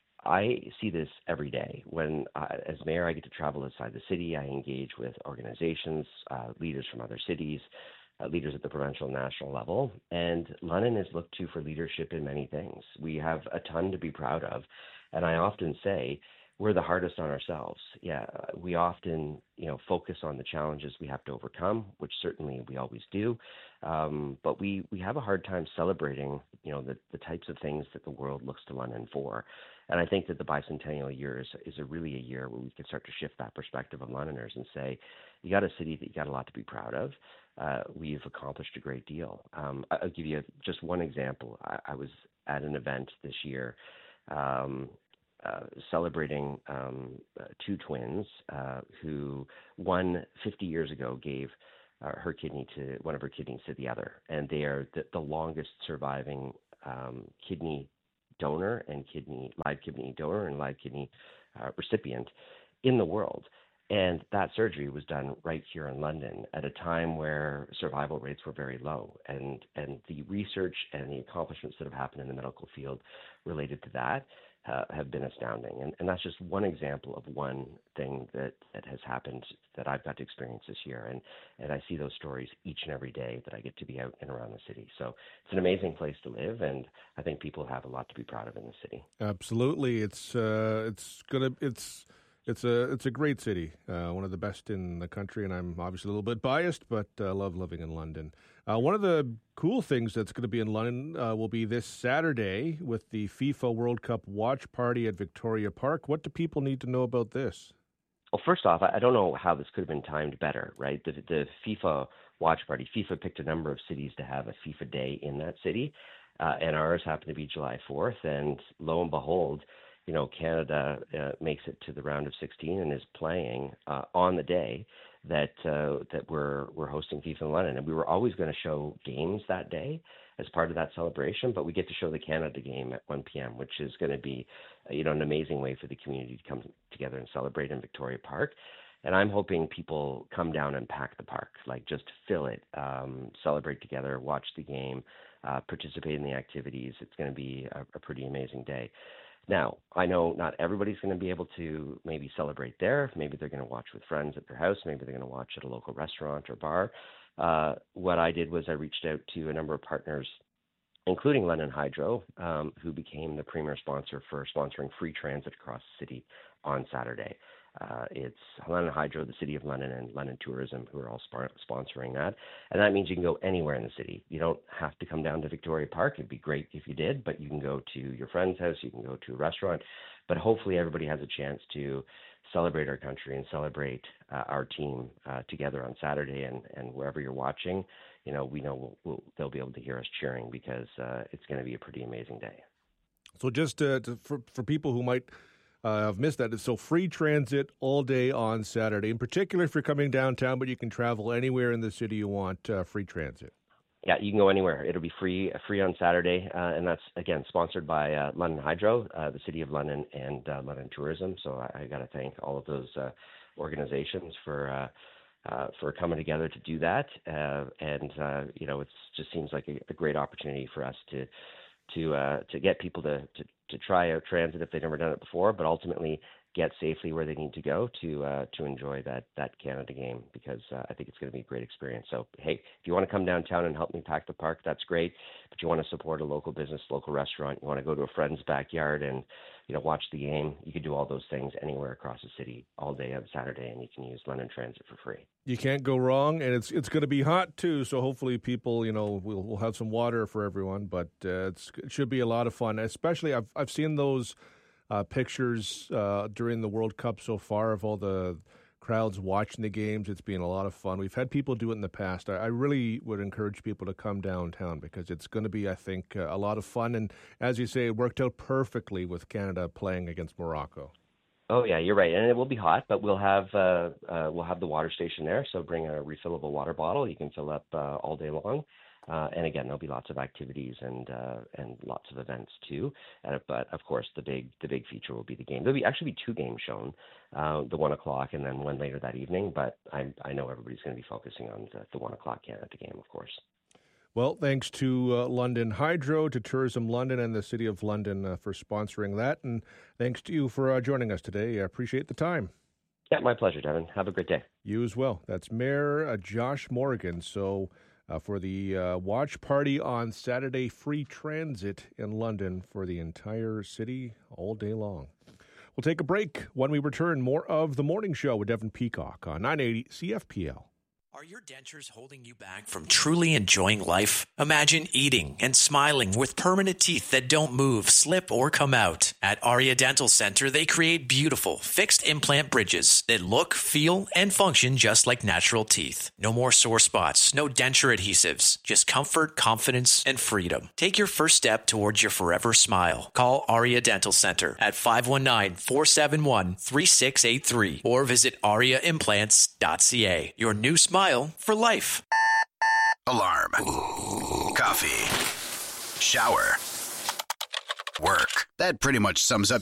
I see this every day. When, I, as mayor, I get to travel outside the city. I engage with organizations, uh, leaders from other cities, Uh, leaders at the provincial and national level, and London is looked to for leadership in many things. We have a ton to be proud of, and I often say we're the hardest on ourselves. Yeah, we often, you know, focus on the challenges we have to overcome, which certainly we always do, um, but we, we have a hard time celebrating, you know, the, the types of things that the world looks to London for. And I think that the bicentennial year is, is a really a year where we can start to shift that perspective of Londoners and say, you got a city that you got a lot to be proud of. Uh, we've accomplished a great deal. Um, I'll give you just one example. I, I was at an event this year um, uh, celebrating um, uh, two twins uh, who one fifty years ago gave uh, her kidney to one of her kidneys to the other, and they are the, the longest surviving um, kidney donor and kidney live kidney donor and live kidney uh, recipient in the world. And that surgery was done right here in London at a time where survival rates were very low. And, and the research and the accomplishments that have happened in the medical field related to that uh, have been astounding. And, and that's just one example of one thing that, that has happened that I've got to experience this year. And, and I see those stories each and every day that I get to be out and around the city. So it's an amazing place to live, and I think people have a lot to be proud of in the city. Absolutely. It's, uh, it's gonna, it's, It's a it's a great city, uh, one of the best in the country, and I'm obviously a little bit biased, but I uh, love living in London. Uh, one of the cool things that's going to be in London uh, will be this Saturday with the FIFA World Cup watch party at Victoria Park. What do people need to know about this? Well, first off, I don't know how this could have been timed better, right? The, the FIFA watch party, FIFA picked a number of cities to have a FIFA day in that city, uh, and ours happened to be July fourth, and lo and behold, you know, Canada uh, makes it to the round of sixteen and is playing uh, on the day that uh, that we're we're hosting FIFA in London. And we were always going to show games that day as part of that celebration, but we get to show the Canada game at one p.m., which is going to be, you know, an amazing way for the community to come together and celebrate in Victoria Park. And I'm hoping people come down and pack the park, like just fill it, um, celebrate together, watch the game, uh, participate in the activities. It's going to be a, a pretty amazing day. Now, I know not everybody's going to be able to maybe celebrate there. Maybe they're going to watch with friends at their house. Maybe they're going to watch at a local restaurant or bar. Uh, what I did was I reached out to a number of partners, including London Hydro, um, who became the premier sponsor for sponsoring free transit across the city on Saturday. Uh, it's London Hydro, the City of London, and London Tourism who are all sp- sponsoring that. And that means you can go anywhere in the city. You don't have to come down to Victoria Park. It'd be great if you did, but you can go to your friend's house, you can go to a restaurant. But hopefully everybody has a chance to celebrate our country and celebrate uh, our team uh, together on Saturday. And, and wherever you're watching, you know, we know we'll, we'll, they'll be able to hear us cheering because uh, it's going to be a pretty amazing day. So just uh, to, for, for people who might Uh, I've missed that. So free transit all day on Saturday. In particular, if you're coming downtown, but you can travel anywhere in the city you want, uh, free transit. Yeah, you can go anywhere. It'll be free free on Saturday, uh, and that's, again, sponsored by uh, London Hydro, uh, the City of London, and uh, London Tourism. So I, I got to thank all of those uh, organizations for uh, uh, for coming together to do that. Uh, and, uh, you know, it just seems like a, a great opportunity for us to to uh, to get people to, to, to try out transit if they've never done it before, but ultimately get safely where they need to go to uh, to enjoy that that Canada game, because uh, I think it's going to be a great experience. So, hey, if you want to come downtown and help me pack the park, that's great. But you want to support a local business, local restaurant, you want to go to a friend's backyard and, you know, watch the game, you can do all those things anywhere across the city all day on Saturday, and you can use London Transit for free. You can't go wrong, and it's it's going to be hot too. So hopefully, people, you know, we'll we'll have some water for everyone. But uh, it's, it should be a lot of fun. Especially, I've I've seen those uh, pictures uh, during the World Cup so far of all the crowds watching the games. It's been a lot of fun. We've had people do it in the past. I, I really would encourage people to come downtown because it's going to be, I think, uh, a lot of fun. And as you say, it worked out perfectly with Canada playing against Morocco. Oh yeah, you're right, and it will be hot, but we'll have uh, uh, we'll have the water station there. So bring a refillable water bottle. You can fill up uh, all day long, uh, and again, there'll be lots of activities and uh, and lots of events too. Uh, but of course, the big the big feature will be the game. There'll be actually be two games shown, uh, the one o'clock and then one later that evening. But I I know everybody's going to be focusing on the, the one o'clock Canada game, of course. Well, thanks to uh, London Hydro, to Tourism London, and the City of London uh, for sponsoring that. And thanks to you for uh, joining us today. I appreciate the time. Yeah, my pleasure, Devin. Have a great day. You as well. That's Mayor uh, Josh Morgan. So uh, for the uh, watch party on Saturday, free transit in London for the entire city all day long. We'll take a break. When we return, more of The Morning Show with Devin Peacock on nine eighty C F P L. Are your dentures holding you back from truly enjoying life? Imagine eating and smiling with permanent teeth that don't move, slip, or come out. At Aria Dental Center, they create beautiful, fixed implant bridges that look, feel, and function just like natural teeth. No more sore spots, no denture adhesives, just comfort, confidence, and freedom. Take your first step towards your forever smile. Call Aria Dental Center at five one nine, four seven one, three six eight three or visit aria implants dot c a. Your new smile for life. Alarm. Coffee. Shower. Work. That pretty much sums up